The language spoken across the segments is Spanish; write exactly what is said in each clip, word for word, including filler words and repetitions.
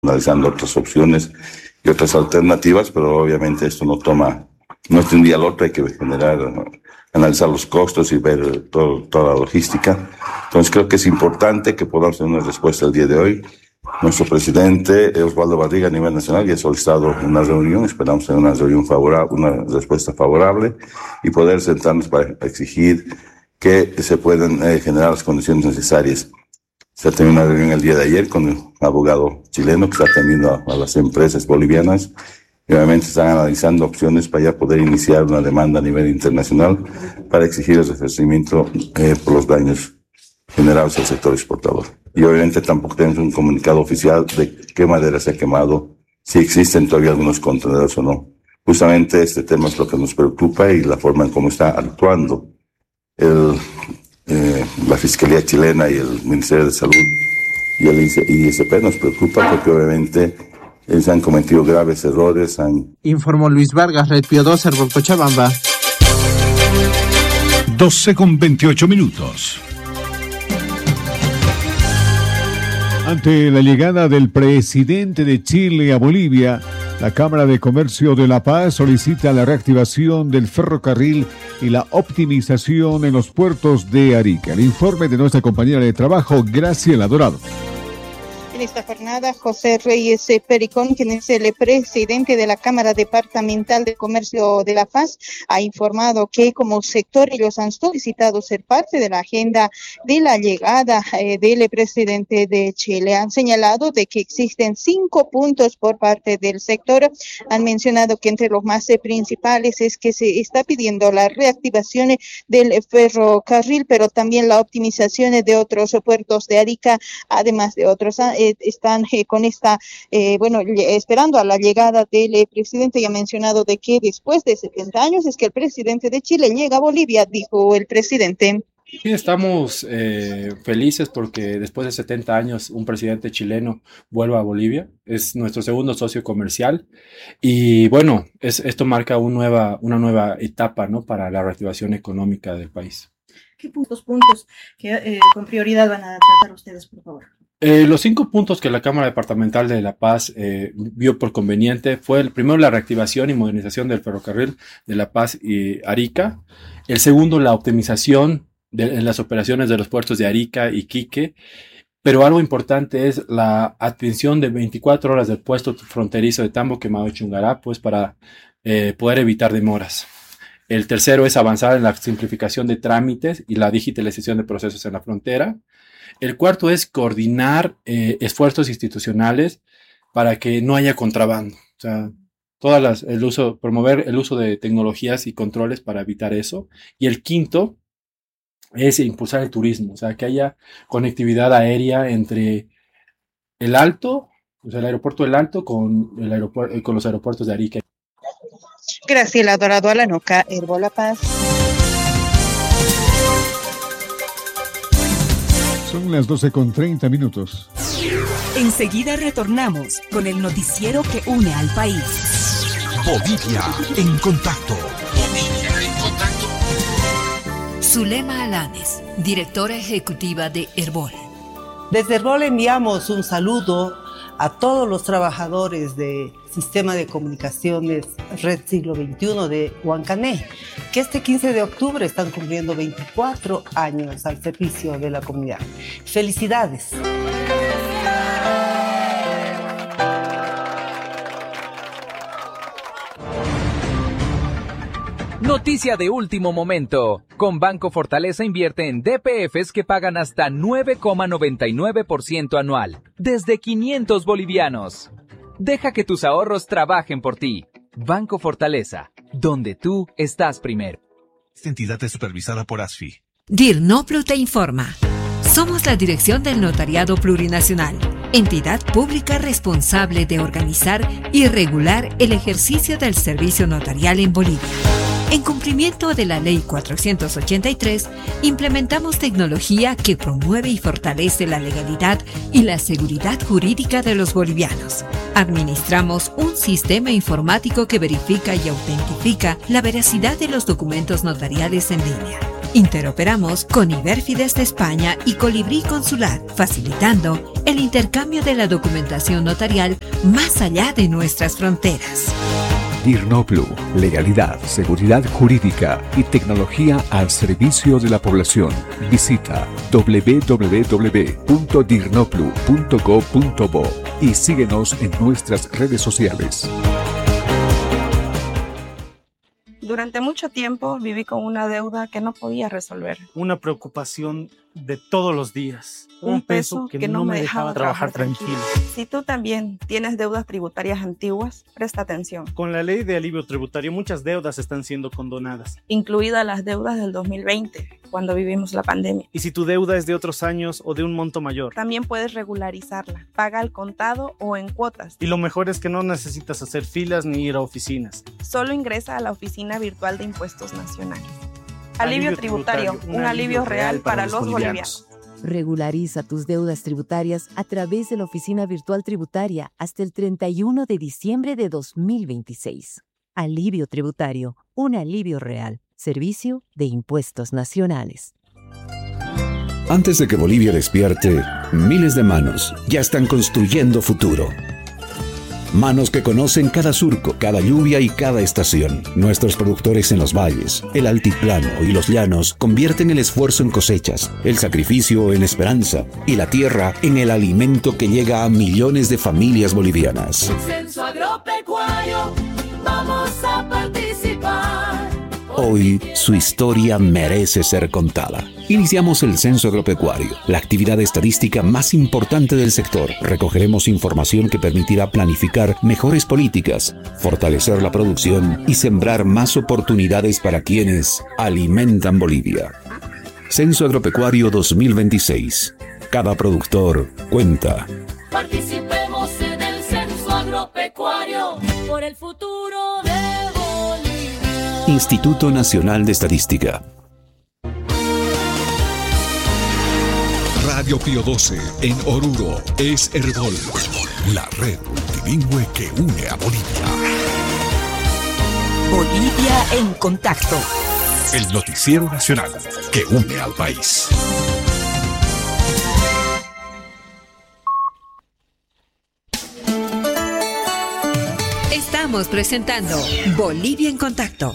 analizando otras opciones y otras alternativas, pero obviamente esto no toma, no es de un día al otro, hay que generar, analizar los costos y ver todo, toda la logística. Entonces creo que es importante que podamos tener una respuesta el día de hoy. Nuestro presidente, Osvaldo Barriga, a nivel nacional, ya ha solicitado una reunión, esperamos tener una reunión favorable, una respuesta favorable y poder sentarnos para exigir que se puedan eh, generar las condiciones necesarias. Se ha tenido una reunión el día de ayer con el abogado chileno que está atendiendo a, a las empresas bolivianas y obviamente están analizando opciones para ya poder iniciar una demanda a nivel internacional para exigir el resarcimiento eh, por los daños generados al sector exportador. Y obviamente tampoco tenemos un comunicado oficial de qué madera se ha quemado, si existen todavía algunos contenedores o no. Justamente este tema es lo que nos preocupa y la forma en cómo está actuando el, eh, la Fiscalía chilena y el Ministerio de Salud y el I S P nos preocupa porque obviamente ellos han cometido graves errores. Han... Informó Luis Vargas, Red Pío dos, Herbol Cochabamba. doce con veintiocho minutos. Ante la llegada del presidente de Chile a Bolivia, la Cámara de Comercio de La Paz solicita la reactivación del ferrocarril y la optimización en los puertos de Arica. El informe de nuestra compañera de trabajo, Graciela Dorado. En esta jornada, José Reyes Pericón, quien es el presidente de la Cámara Departamental de Comercio de La Paz, ha informado que como sector ellos han solicitado ser parte de la agenda de la llegada eh, del presidente de Chile. Han señalado de que existen cinco puntos por parte del sector. Han mencionado que entre los más eh, principales es que se está pidiendo la reactivación del ferrocarril, pero también la optimización de otros puertos de Arica, además de otros. Eh, están eh, con esta, eh, bueno, esperando a la llegada del eh, presidente y ha mencionado de que después de setenta años es que el presidente de Chile llega a Bolivia, dijo el presidente. Sí, estamos eh, felices porque después de setenta años un presidente chileno vuelve a Bolivia. Es nuestro segundo socio comercial y bueno, es, esto marca un nueva, una nueva etapa, ¿no?, para la reactivación económica del país. ¿Qué puntos, puntos que eh, con prioridad van a tratar ustedes, por favor? Eh, los cinco puntos que la Cámara Departamental de La Paz eh, vio por conveniente fue el primero, la reactivación y modernización del ferrocarril de La Paz y Arica. El segundo, la optimización de, en las operaciones de los puertos de Arica y Quique. Pero algo importante es la atención de veinticuatro horas del puesto fronterizo de Tambo Quemado y Chungará, pues para eh, poder evitar demoras. El tercero es avanzar en la simplificación de trámites y la digitalización de procesos en la frontera. El cuarto es coordinar eh, esfuerzos institucionales para que no haya contrabando. O sea, todas las, el uso, promover el uso de tecnologías y controles para evitar eso. Y el quinto es impulsar el turismo, o sea, que haya conectividad aérea entre el Alto, o sea, el aeropuerto del Alto con, el aeropuerto, con los aeropuertos de Arica. Graciela Dorado, Alanoca, Herbol La Paz. Son las doce con treinta minutos. Enseguida retornamos con el noticiero que une al país. Bolivia en contacto. Bolivia en contacto. Zulema Alanes, directora ejecutiva de Herbol. Desde Herbol enviamos un saludo a todos los trabajadores de Sistema de Comunicaciones Red Siglo veintiuno de Huancané, que este quince de octubre están cumpliendo veinticuatro años al servicio de la comunidad. ¡Felicidades! Noticia de último momento. Con Banco Fortaleza invierte en D P Efes que pagan hasta nueve coma noventa y nueve por ciento anual, desde quinientos bolivianos. Deja que tus ahorros trabajen por ti. Banco Fortaleza, donde tú estás primero. Esta entidad es supervisada por A S F I. DIRNOPLU te informa. Somos la Dirección del Notariado Plurinacional, entidad pública responsable de organizar y regular el ejercicio del servicio notarial en Bolivia. En cumplimiento de la Ley cuatrocientos ochenta y tres, implementamos tecnología que promueve y fortalece la legalidad y la seguridad jurídica de los bolivianos. Administramos un sistema informático que verifica y autentifica la veracidad de los documentos notariales en línea. Interoperamos con Iberfides de España y Colibrí Consular, facilitando el intercambio de la documentación notarial más allá de nuestras fronteras. Dirnoplu, legalidad, seguridad jurídica y tecnología al servicio de la población. Visita doble u doble u doble u punto dirnoplu punto go punto bo y síguenos en nuestras redes sociales. Durante mucho tiempo viví con una deuda que no podía resolver. Una preocupación de todos los días. Un, un peso que, que no me dejaba trabajar tranquilo. Si tú también tienes deudas tributarias antiguas, presta atención. Con la ley de alivio tributario muchas deudas están siendo condonadas. Incluidas las deudas del dos mil veinte, cuando vivimos la pandemia. Y si tu deuda es de otros años o de un monto mayor, también puedes regularizarla. Paga al contado o en cuotas. Y lo mejor es que no necesitas hacer filas ni ir a oficinas. Solo ingresa a la Oficina Virtual de Impuestos Nacionales. Alivio, alivio tributario, tributario, un, un alivio real para, para los bolivianos. bolivianos. Regulariza tus deudas tributarias a través de la Oficina Virtual Tributaria hasta el treinta y uno de diciembre de dos mil veintiséis. Alivio tributario, un alivio real. Servicio de Impuestos Nacionales. Antes de que Bolivia despierte, miles de manos ya están construyendo futuro. Manos que conocen cada surco, cada lluvia y cada estación. Nuestros productores en los valles, el altiplano y los llanos convierten el esfuerzo en cosechas, el sacrificio en esperanza y la tierra en el alimento que llega a millones de familias bolivianas. Censo Agropecuario, vamos a participar. Hoy, su historia merece ser contada. Iniciamos el Censo Agropecuario, la actividad estadística más importante del sector. Recogeremos información que permitirá planificar mejores políticas, fortalecer la producción y sembrar más oportunidades para quienes alimentan Bolivia. Censo Agropecuario dos mil veintiséis. Cada productor cuenta. Participemos en el Censo Agropecuario por el futuro de Bolivia. Instituto Nacional de Estadística. Radio Pío doce en Oruro es Herbol, la red multilingüe que une a Bolivia. Bolivia en contacto. El noticiero nacional que une al país. Estamos presentando Bolivia en contacto.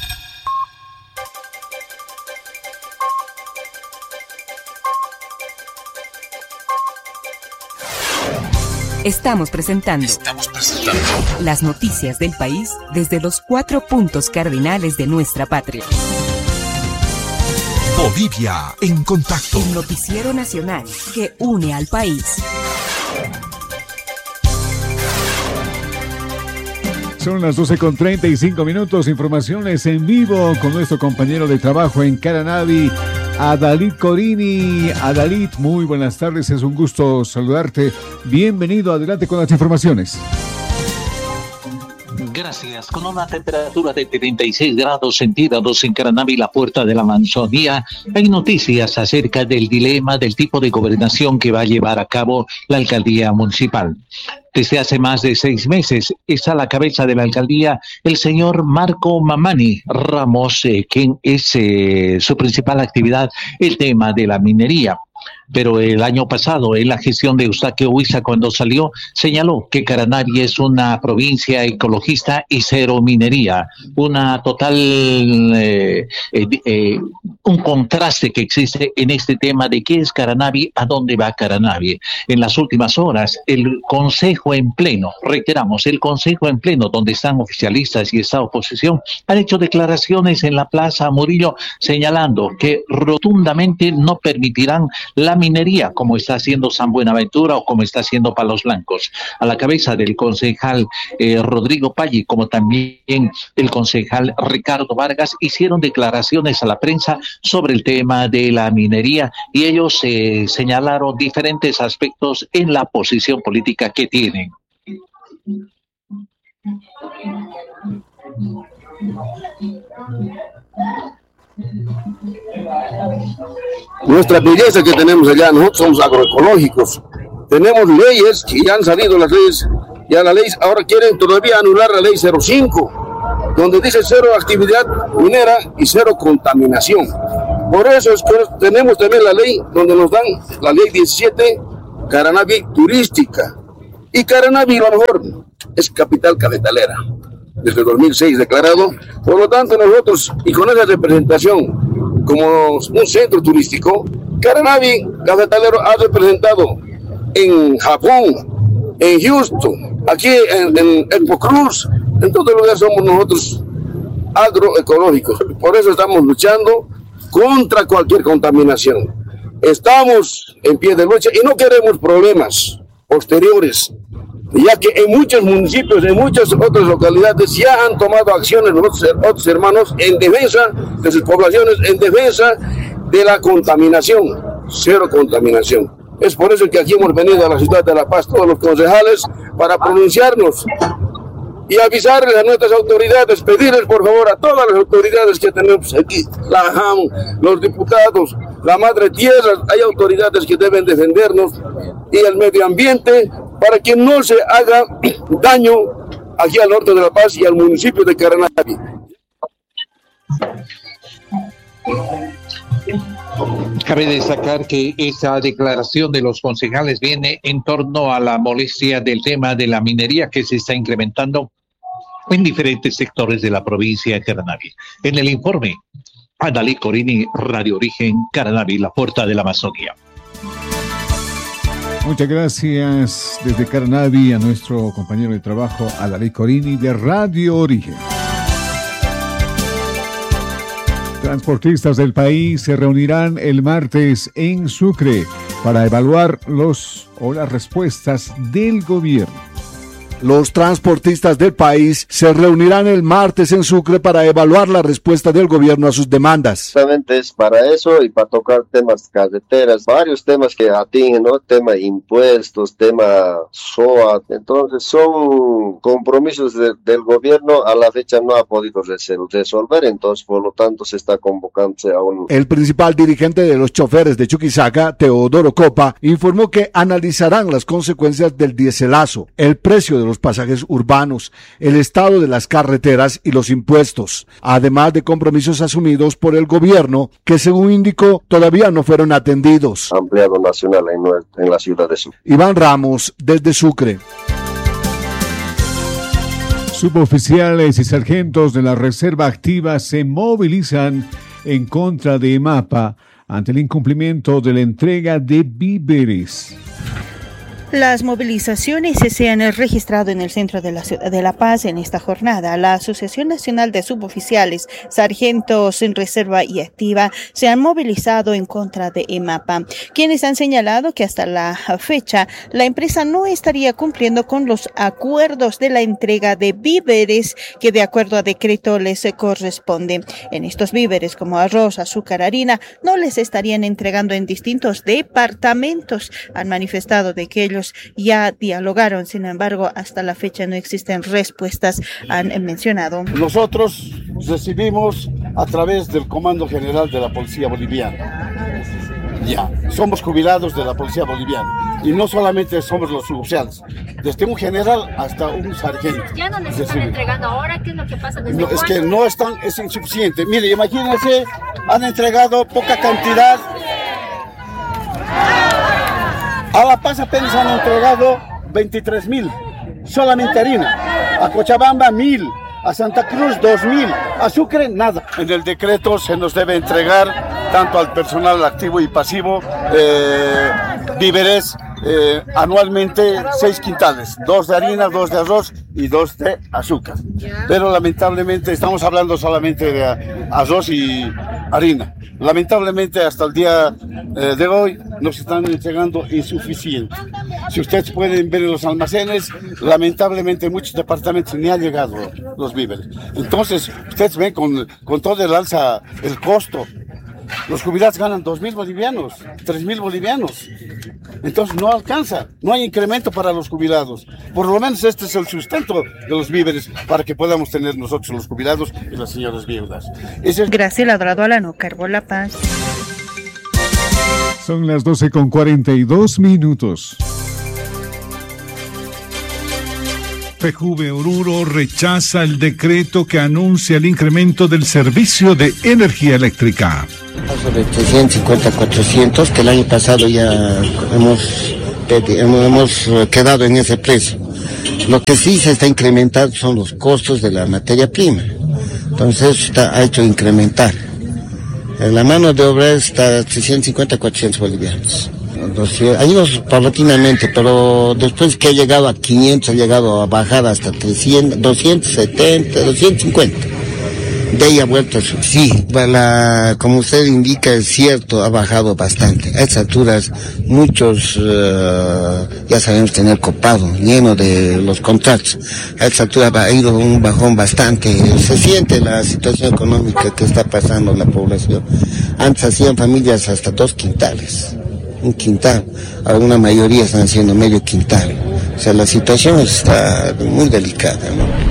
Estamos presentando, Estamos presentando las noticias del país desde los cuatro puntos cardinales de nuestra patria. Bolivia en contacto. El noticiero nacional que une al país. Son las doce con treinta y cinco minutos. Informaciones en vivo con nuestro compañero de trabajo en Caranavi, Adalit Corini. Adalit, muy buenas tardes, es un gusto saludarte. Bienvenido, adelante con las informaciones. Gracias. Con una temperatura de treinta y seis grados centígrados en Caranavi, la puerta de la Amazonía, hay noticias acerca del dilema del tipo de gobernación que va a llevar a cabo la alcaldía municipal. Desde hace más de seis meses está a la cabeza de la alcaldía el señor Marco Mamani Ramos, eh, quien es eh, su principal actividad el tema de la minería. Pero el año pasado, en la gestión de Eustaquio Huiza, cuando salió, señaló que Caranavi es una provincia ecologista y cero minería. Una total, eh, eh, eh, un contraste que existe en este tema de qué es Caranavi, a dónde va Caranavi. En las últimas horas, el Consejo en pleno, reiteramos, el Consejo en pleno, donde están oficialistas y esta oposición, han hecho declaraciones en la Plaza Murillo señalando que rotundamente no permitirán la minería, como está haciendo San Buenaventura o como está haciendo Palos Blancos. A la cabeza del concejal eh, Rodrigo Paggi, como también el concejal Ricardo Vargas, hicieron declaraciones a la prensa sobre el tema de la minería y ellos eh, señalaron diferentes aspectos en la posición política que tienen. Nuestra belleza que tenemos allá, nosotros somos agroecológicos, tenemos leyes y ya han salido las leyes, ya la ley, ahora quieren todavía anular la ley cero cinco, donde dice cero actividad minera y cero contaminación. Por eso es que tenemos también la ley donde nos dan la ley diecisiete, Caranavi turística. Y Caranavi, lo mejor, es capital cafetalera, desde dos mil seis declarado. Por lo tanto, nosotros, y con esa representación como un centro turístico, Caranavi cafetalero ha representado en Japón, en Houston, aquí en, en Expo Cruz, en todo lugar somos nosotros agroecológicos. Por eso estamos luchando contra cualquier contaminación. Estamos en pie de lucha y no queremos problemas posteriores, ya que en muchos municipios, en muchas otras localidades ya han tomado acciones los otros hermanos en defensa de sus poblaciones, en defensa de la contaminación, cero contaminación. Es por eso que aquí hemos venido a la ciudad de La Paz, todos los concejales, para pronunciarnos y avisarles a nuestras autoridades, pedirles por favor a todas las autoridades que tenemos aquí, la A M, los diputados, la Madre Tierra, hay autoridades que deben defendernos, y el medio ambiente, para que no se haga daño aquí al norte de La Paz y al municipio de Caranavi. Cabe destacar que esta declaración de los concejales viene en torno a la molestia del tema de la minería que se está incrementando en diferentes sectores de la provincia de Caranavi. En el informe, Adalí Corini, Radio Origen, Caranavi, la puerta de la Amazonía. Muchas gracias desde Caranavi a nuestro compañero de trabajo, Adalí Corini, de Radio Origen. Transportistas del país se reunirán el martes en Sucre para evaluar los o las respuestas del gobierno. Los transportistas del país se reunirán el martes en Sucre para evaluar la respuesta del gobierno a sus demandas. Justamente es para eso y para tocar temas carreteras, varios temas que atingen, ¿no? Tema de impuestos, tema S O A. Entonces son compromisos de, del gobierno, a la fecha no ha podido resolver, entonces por lo tanto se está convocándose a un... El principal dirigente de los choferes de Chuquisaca, Teodoro Copa, informó que analizarán las consecuencias del diéselazo, el precio de los pasajes urbanos, el estado de las carreteras y los impuestos, además de compromisos asumidos por el gobierno que, según indicó, todavía no fueron atendidos. Ampliado nacional en, en la ciudad de Sucre. Iván Ramos, desde Sucre. Suboficiales y sargentos de la Reserva Activa se movilizan en contra de EMAPA ante el incumplimiento de la entrega de víveres. Las movilizaciones se han registrado en el centro de la ciudad de La Paz en esta jornada. La Asociación Nacional de Suboficiales, Sargentos en Reserva y Activa se han movilizado en contra de EMAPA, quienes han señalado que hasta la fecha la empresa no estaría cumpliendo con los acuerdos de la entrega de víveres que de acuerdo a decreto les corresponde. En estos víveres como arroz, azúcar, harina, no les estarían entregando en distintos departamentos. Han manifestado de que ellos ya dialogaron, sin embargo, hasta la fecha no existen respuestas, han mencionado. Nosotros recibimos a través del Comando General de la Policía Boliviana. Ya, somos jubilados de la Policía Boliviana. Y no solamente somos los suboficiales, desde un general hasta un sargento. Ya no les están entregando ahora, ¿qué es lo que pasa? ¿Desde no, es que no están, es insuficiente. Mire, imagínense, han entregado poca cantidad. A La Paz apenas han entregado veintitrés mil, solamente harina. A Cochabamba mil, a Santa Cruz dos mil, a Sucre nada. En el decreto se nos debe entregar tanto al personal activo y pasivo eh, víveres eh, anualmente seis quintales, dos de harina, dos de arroz y dos de azúcar. Pero lamentablemente estamos hablando solamente de arroz y harina. Lamentablemente hasta el día eh, de hoy nos están entregando insuficiente. Si ustedes pueden ver en los almacenes, lamentablemente en muchos departamentos ni han llegado los víveres. Entonces, ustedes ven con, con todo el alza, el costo. Los jubilados ganan dos mil bolivianos, tres mil bolivianos. Entonces no alcanza, no hay incremento para los jubilados. Por lo menos este es el sustento de los víveres para que podamos tener nosotros los jubilados y las señoras viudas. Es... Graciela Ladrado Alano, Carbo La Paz. Son las doce con cuarenta y dos minutos. P J V Oruro rechaza el decreto que anuncia el incremento del servicio de energía eléctrica. Sobre trescientos cincuenta, cuatrocientos, que el año pasado ya hemos, hemos quedado en ese precio. Lo que sí se está incrementando son los costos de la materia prima. Entonces está, ha hecho incrementar. La mano de obra está a trescientos cincuenta, cuatrocientos bolivianos. Ha ido paulatinamente, pero después que ha llegado a quinientos, ha llegado a bajar hasta trescientos, doscientos setenta, doscientos cincuenta. De ahí ha vuelto a subir. Sí, la, como usted indica, es cierto, ha bajado bastante. A estas alturas, muchos, uh, ya sabemos, tener copado, lleno de los contratos. A estas alturas ha ido un bajón bastante. Se siente la situación económica que está pasando la población. Antes hacían familias hasta dos quintales. Un quintal, ahora una mayoría están haciendo medio quintal. O sea, la situación está muy delicada, ¿no?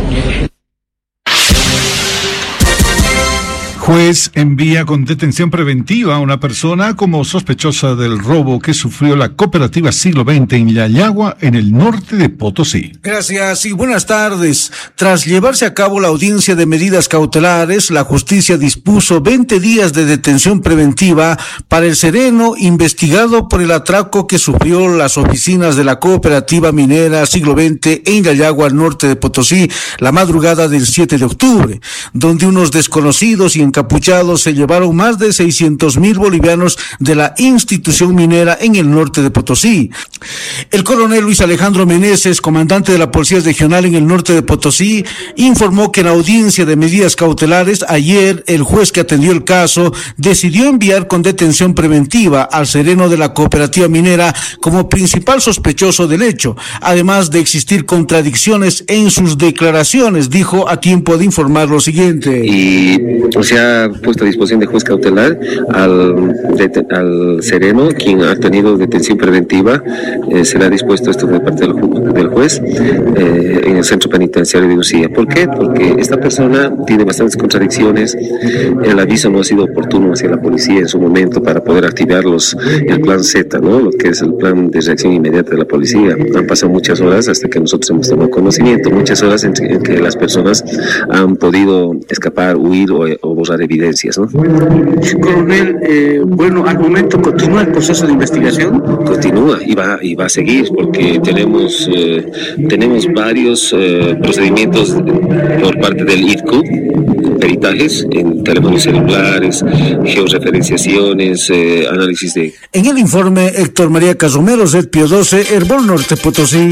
Juez envía con detención preventiva a una persona como sospechosa del robo que sufrió la cooperativa Siglo veinte en Yayagua, en el norte de Potosí. Gracias y buenas tardes. Tras llevarse a cabo la audiencia de medidas cautelares, la justicia dispuso veinte días de detención preventiva para el sereno investigado por el atraco que sufrió las oficinas de la cooperativa minera Siglo veinte en Yayagua, al norte de Potosí, la madrugada del siete de octubre, donde unos desconocidos y encapuchados se llevaron más de seiscientos mil bolivianos de la institución minera en el norte de Potosí. El coronel Luis Alejandro Meneses, comandante de la Policía Regional en el norte de Potosí, informó que en la audiencia de medidas cautelares ayer el juez que atendió el caso decidió enviar con detención preventiva al sereno de la cooperativa minera como principal sospechoso del hecho, además de existir contradicciones en sus declaraciones. Dijo a tiempo de informar lo siguiente. Y, o sea, ha puesto a disposición de juez cautelar al, de, al sereno, quien ha tenido detención preventiva. Eh, será dispuesto esto de parte del, ju del juez eh, en el centro penitenciario de Usía. ¿Por qué? Porque esta persona tiene bastantes contradicciones. El aviso no ha sido oportuno hacia la policía en su momento para poder activar los, el plan Z, ¿no? Lo que es el plan de reacción inmediata de la policía. Han pasado muchas horas hasta que nosotros hemos tomado conocimiento, muchas horas en, en que las personas han podido escapar, huir o, o borrar evidencias, ¿no? Coronel, eh, bueno, al momento continúa el proceso de investigación. Continúa y va y va a seguir porque tenemos eh, tenemos varios eh, procedimientos por parte del I T C U, peritajes en teléfonos celulares, georreferenciaciones, eh, análisis de. En el informe, Héctor María Casomero, Z P I O doce, Herbol Norte Potosí.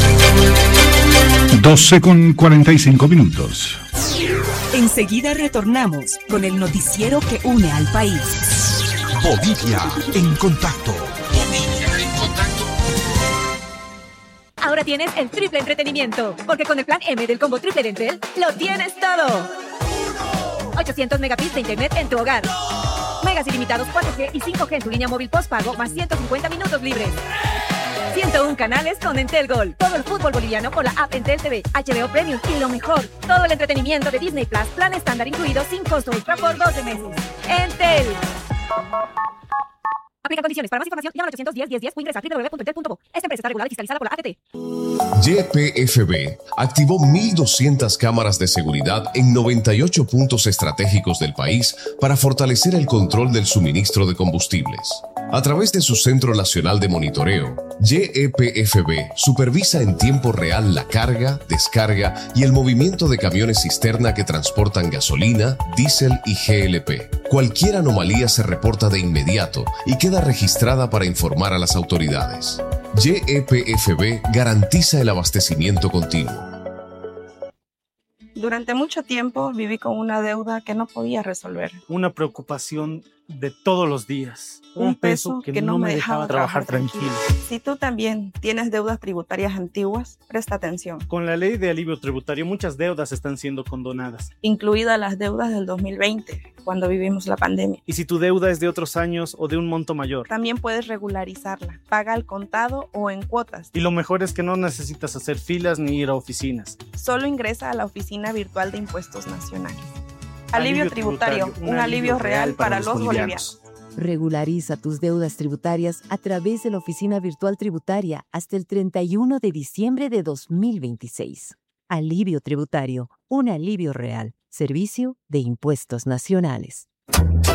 doce con cuarenta y cinco minutos. Enseguida retornamos con el noticiero que une al país. Bolivia en contacto. Bolivia en contacto. Ahora tienes el triple entretenimiento, porque con el plan M del combo triple de Entel, lo tienes todo. ochocientos megabits de internet en tu hogar. Megas ilimitados cuatro G y cinco G en tu línea móvil postpago, más ciento cincuenta minutos libres. ciento uno canales con Entel Gol. Todo el fútbol boliviano con la app Entel T V, H B O Premium y lo mejor, todo el entretenimiento de Disney Plus, plan estándar incluido sin costo extra por doce meses. Entel. Aplica condiciones. Para más información, llama al ochocientos diez, diez, diez o ingresa a doble u doble u doble u punto entel punto bo. Esta empresa está regulada y fiscalizada por la A T T. Y P F B activó mil doscientas cámaras de seguridad en noventa y ocho puntos estratégicos del país para fortalecer el control del suministro de combustibles. A través de su Centro Nacional de Monitoreo, Y P F B supervisa en tiempo real la carga, descarga y el movimiento de camiones cisterna que transportan gasolina, diésel y G L P. Cualquier anomalía se reporta de inmediato y queda registrada para informar a las autoridades. Y P F B garantiza el abastecimiento continuo. Durante mucho tiempo viví con una deuda que no podía resolver. Una preocupación de todos los días. Un, un peso que, que no me dejaba, dejaba trabajar tranquilo. tranquilo. Si tú también tienes deudas tributarias antiguas, presta atención. Con la ley de alivio tributario, muchas deudas están siendo condonadas. Incluidas las deudas del dos mil veinte, cuando vivimos la pandemia. Y si tu deuda es de otros años o de un monto mayor, también puedes regularizarla. Paga al contado o en cuotas. Y lo mejor es que no necesitas hacer filas ni ir a oficinas. Solo ingresa a la Oficina Virtual de Impuestos Nacionales. Alivio, alivio tributario, tributario, un alivio real para, para los bolivianos. bolivianos. Regulariza tus deudas tributarias a través de la Oficina Virtual Tributaria hasta el treinta y uno de diciembre de dos mil veintiséis. Alivio tributario, un alivio real. Servicio de Impuestos Nacionales.